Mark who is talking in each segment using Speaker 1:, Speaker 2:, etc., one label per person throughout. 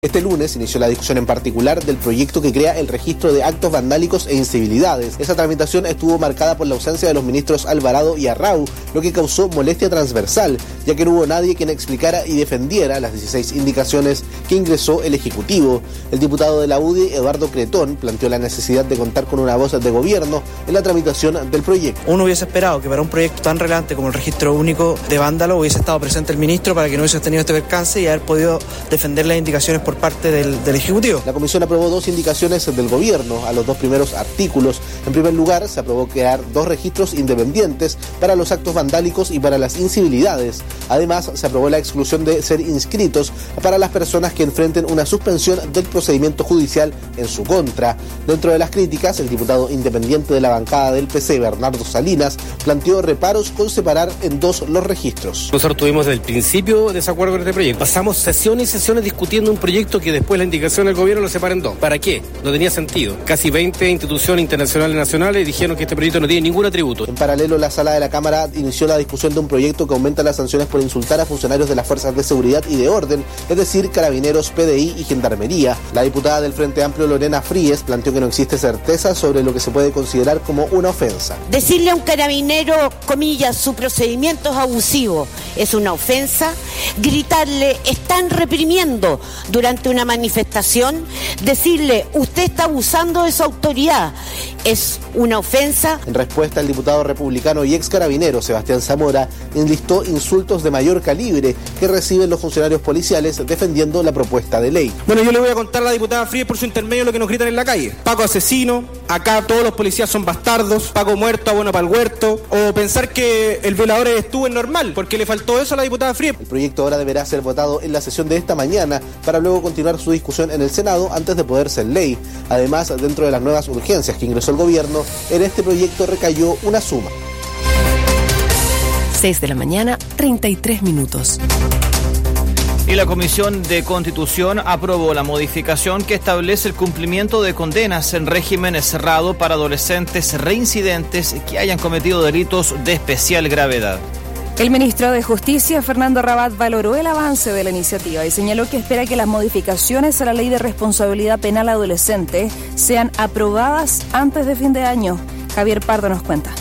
Speaker 1: Este lunes inició la discusión en particular del proyecto que crea el registro de actos vandálicos e incivilidades. Esa tramitación estuvo marcada por la ausencia de los ministros Alvarado y Arrau, lo que causó molestia transversal, ya que no hubo nadie quien explicara y defendiera las 16 indicaciones que ingresó el Ejecutivo. El diputado de la UDI, Eduardo Cretón, planteó la necesidad de contar con una voz de gobierno en la tramitación del proyecto.
Speaker 2: Uno hubiese esperado que para un proyecto tan relevante como el registro único de vándalo hubiese estado presente el ministro para que no hubiese tenido este percance y haber podido defender las indicaciones por parte del Ejecutivo.
Speaker 1: La comisión aprobó 2 indicaciones del gobierno a los 2 primeros artículos. En primer lugar, se aprobó crear 2 registros independientes para los actos vandálicos y para las incivilidades. Además, se aprobó la exclusión de ser inscritos para las personas que enfrenten una suspensión del procedimiento judicial en su contra. Dentro de las críticas, el diputado independiente de la bancada del PC, Bernardo Salinas, planteó reparos con separar en 2 los registros.
Speaker 3: Nosotros tuvimos desde el principio desacuerdo con este proyecto. Pasamos sesiones y sesiones discutiendo un proyecto que después la indicación del gobierno lo separa en 2. ¿Para qué? No tenía sentido. Casi 20 instituciones internacionales y nacionales dijeron que este proyecto no tiene ningún atributo.
Speaker 1: En paralelo, la sala de la Cámara inició la discusión de un proyecto que aumenta las sanciones por insultar a funcionarios de las fuerzas de seguridad y de orden, es decir, carabineros, PDI y gendarmería. La diputada del Frente Amplio, Lorena Fríes, planteó que no existe certeza sobre lo que se puede considerar como una ofensa.
Speaker 4: Decirle a un carabinero, comillas, su procedimiento es abusivo, es una ofensa. Gritarle, están reprimiendo durante una manifestación, decirle, usted está abusando de su autoridad, es una ofensa.
Speaker 1: En respuesta, el diputado republicano y ex carabinero Sebastián Zamora enlistó insultos de mayor calibre que reciben los funcionarios policiales defendiendo la propuesta de ley.
Speaker 5: Bueno, yo le voy a contar a la diputada Fríes por su intermedio lo que nos gritan en la calle. Paco asesino, acá todos los policías son bastardos, Paco muerto, abono para el huerto, o pensar que el violador estuvo en normal, porque le faltó eso a la diputada Fríes.
Speaker 1: El proyecto ahora deberá ser votado en la sesión de esta mañana para luego continuar su discusión en el Senado antes de poder ser ley. Además, dentro de las nuevas urgencias que ingresó el gobierno, en este proyecto recayó una suma.
Speaker 6: 6:33 a.m.
Speaker 7: Y la Comisión de Constitución aprobó la modificación que establece el cumplimiento de condenas en régimen cerrado para adolescentes reincidentes que hayan cometido delitos de especial gravedad.
Speaker 6: El ministro de Justicia, Fernando Rabat, valoró el avance de la iniciativa y señaló que espera que las modificaciones a la Ley de Responsabilidad Penal Adolescente sean aprobadas antes de fin de año. Javier Pardo nos cuenta.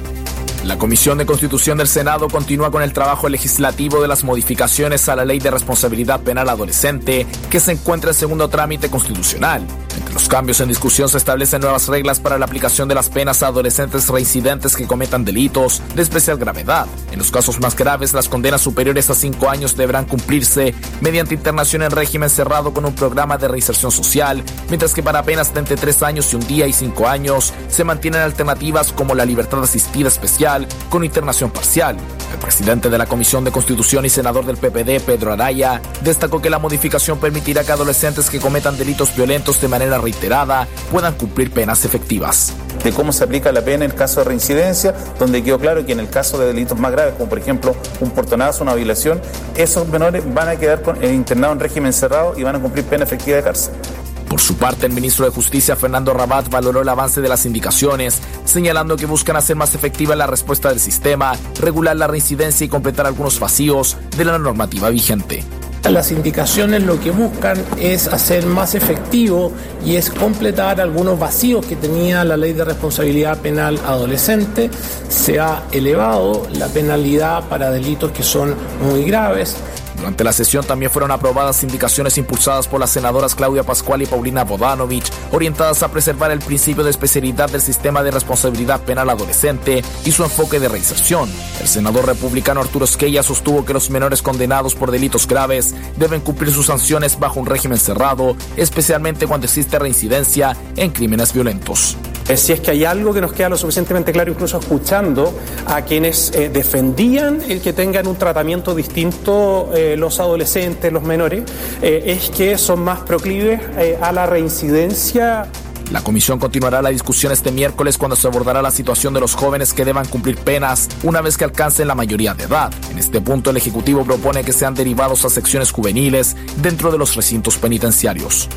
Speaker 8: La Comisión de Constitución del Senado continúa con el trabajo legislativo de las modificaciones a la Ley de Responsabilidad Penal Adolescente, que se encuentra en segundo trámite constitucional. Entre los cambios en discusión se establecen nuevas reglas para la aplicación de las penas a adolescentes reincidentes que cometan delitos de especial gravedad. En los casos más graves, las condenas superiores a 5 años deberán cumplirse mediante internación en régimen cerrado con un programa de reinserción social, mientras que para penas de entre 3 años y 1 día y 5 años se mantienen alternativas como la libertad asistida especial con internación parcial. El presidente de la Comisión de Constitución y senador del PPD, Pedro Araya, destacó que la modificación permitirá que adolescentes que cometan delitos violentos de manera reiterada puedan cumplir penas efectivas.
Speaker 9: De cómo se aplica la pena en el caso de reincidencia, donde quedó claro que en el caso de delitos más graves, como por ejemplo un portonazo, una violación, esos menores van a quedar internados en régimen cerrado y van a cumplir pena efectiva de cárcel.
Speaker 8: Por su parte, el ministro de Justicia, Fernando Rabat, valoró el avance de las indicaciones, señalando que buscan hacer más efectiva la respuesta del sistema, regular la reincidencia y completar algunos vacíos de la normativa vigente.
Speaker 10: Las indicaciones lo que buscan es hacer más efectivo y es completar algunos vacíos que tenía la Ley de Responsabilidad Penal Adolescente. Se ha elevado la penalidad para delitos que son muy graves.
Speaker 8: Durante la sesión también fueron aprobadas indicaciones impulsadas por las senadoras Claudia Pascual y Paulina Bodanovich, orientadas a preservar el principio de especialidad del sistema de responsabilidad penal adolescente y su enfoque de reinserción. El senador republicano Arturo Esquella sostuvo que los menores condenados por delitos graves deben cumplir sus sanciones bajo un régimen cerrado, especialmente cuando existe reincidencia en crímenes violentos.
Speaker 11: Si es que hay algo que nos queda lo suficientemente claro, incluso escuchando a quienes defendían el que tengan un tratamiento distinto los adolescentes, los menores, es que son más proclives a la reincidencia.
Speaker 8: La comisión continuará la discusión este miércoles cuando se abordará la situación de los jóvenes que deban cumplir penas una vez que alcancen la mayoría de edad. En este punto, el Ejecutivo propone que sean derivados a secciones juveniles dentro de los recintos penitenciarios.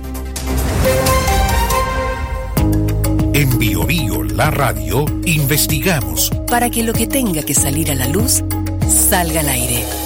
Speaker 12: En Bio Bio, la radio, investigamos
Speaker 6: para que lo que tenga que salir a la luz salga al aire.